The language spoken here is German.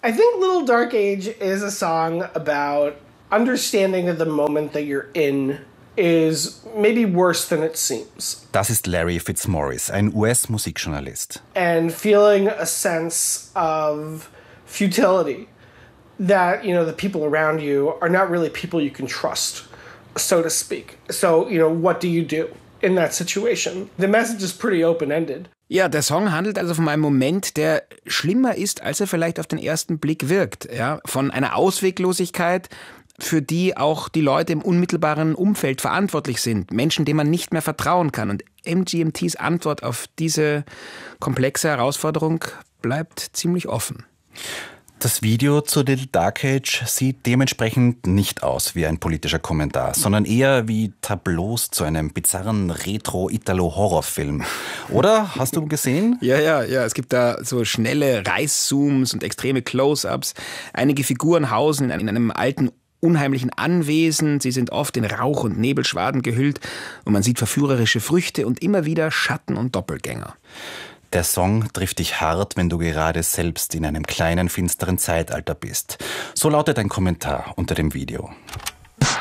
I think Little Dark Age is a song about understanding that the moment that you're in is maybe worse than it seems. Das ist Larry Fitzmaurice, ein US-Musikjournalist. And feeling a sense of futility that, the people around you are not really people you can trust, so to speak. So, what do you do in that situation? The message is pretty open-ended. Ja, der Song handelt also von einem Moment, der schlimmer ist, als er vielleicht auf den ersten Blick wirkt. Ja, von einer Ausweglosigkeit, für die auch die Leute im unmittelbaren Umfeld verantwortlich sind. Menschen, denen man nicht mehr vertrauen kann. Und MGMTs Antwort auf diese komplexe Herausforderung bleibt ziemlich offen. Das Video zu Little Dark Age sieht dementsprechend nicht aus wie ein politischer Kommentar, sondern eher wie Tableaus zu einem bizarren Retro-Italo-Horrorfilm. Oder? Hast du gesehen? Ja. Es gibt da so schnelle Reißzooms und extreme Close-ups. Einige Figuren hausen in einem alten unheimlichen Anwesen. Sie sind oft in Rauch- und Nebelschwaden gehüllt und man sieht verführerische Früchte und immer wieder Schatten und Doppelgänger. Der Song trifft dich hart, wenn du gerade selbst in einem kleinen, finsteren Zeitalter bist. So lautet ein Kommentar unter dem Video.